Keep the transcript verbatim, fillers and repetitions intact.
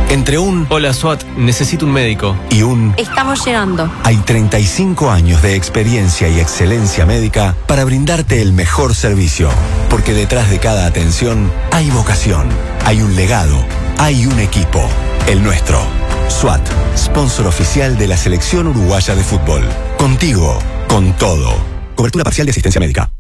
Entre un Hola, SWAT, necesito un médico. y un Estamos llegando. hay treinta y cinco años de experiencia y excelencia médica para brindarte el mejor servicio. Porque detrás de cada atención hay vocación, hay un legado, hay un equipo. El nuestro. SWAT, sponsor oficial de la Selección Uruguaya de Fútbol. Contigo, con todo. Cobertura parcial de asistencia médica.